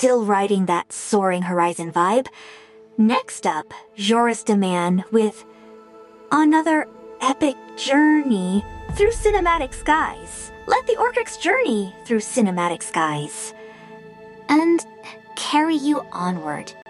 still riding that Soaring Horizon vibe. Next up, Joris de Man with another epic journey through cinematic skies. Let the Orcrix journey through cinematic skies. And carry you onward